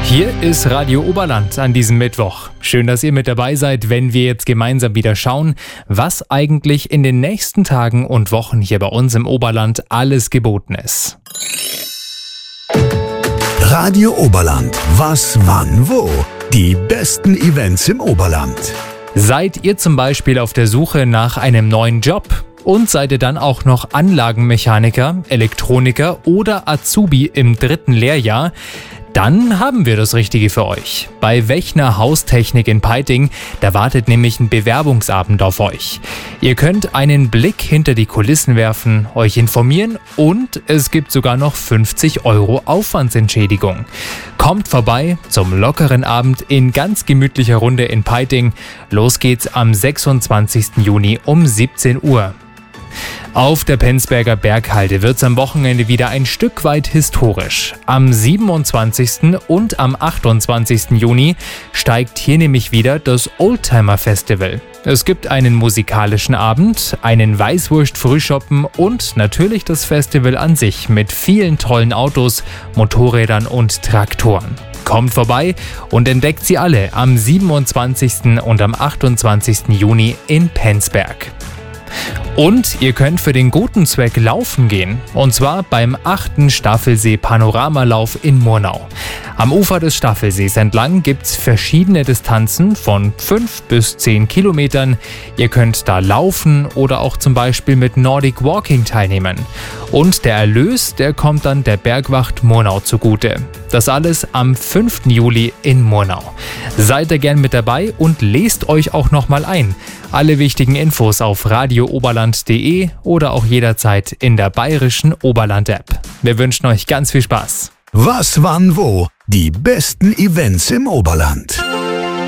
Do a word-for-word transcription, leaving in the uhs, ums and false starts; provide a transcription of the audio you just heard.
Hier ist Radio Oberland an diesem Mittwoch. Schön, dass ihr mit dabei seid, wenn wir jetzt gemeinsam wieder schauen, was eigentlich in den nächsten Tagen und Wochen hier bei uns im Oberland alles geboten ist. Radio Oberland. Was, wann, wo? Die besten Events im Oberland. Seid ihr zum Beispiel auf der Suche nach einem neuen Job? Und seid ihr dann auch noch Anlagenmechaniker, Elektroniker oder Azubi im dritten Lehrjahr? Dann haben wir das Richtige für euch. Bei Wechner Haustechnik in Peiting, da wartet nämlich ein Bewerbungsabend auf euch. Ihr könnt einen Blick hinter die Kulissen werfen, euch informieren und es gibt sogar noch fünfzig Euro Aufwandsentschädigung. Kommt vorbei zum lockeren Abend in ganz gemütlicher Runde in Peiting. Los geht's am sechsundzwanzigsten Juni um siebzehn Uhr. Auf der Penzberger Berghalde wird's am Wochenende wieder ein Stück weit historisch. Am siebenundzwanzigsten und am achtundzwanzigsten Juni steigt hier nämlich wieder das Oldtimer Festival. Es gibt einen musikalischen Abend, einen Weißwurst-Frühschoppen und natürlich das Festival an sich mit vielen tollen Autos, Motorrädern und Traktoren. Kommt vorbei und entdeckt sie alle am siebenundzwanzigsten und am achtundzwanzigsten Juni in Penzberg. Und ihr könnt für den guten Zweck laufen gehen, und zwar beim achten Staffelsee-Panoramalauf in Murnau. Am Ufer des Staffelsees entlang gibt's verschiedene Distanzen von fünf bis zehn Kilometern. Ihr könnt da laufen oder auch zum Beispiel mit Nordic Walking teilnehmen. Und der Erlös, der kommt dann der Bergwacht Murnau zugute. Das alles am fünften Juli in Murnau. Seid ihr gern mit dabei und lest euch auch nochmal ein. Alle wichtigen Infos auf radio oberland punkt de oder auch jederzeit in der bayerischen Oberland-App. Wir wünschen euch ganz viel Spaß. Was, wann, wo? Die besten Events im Oberland.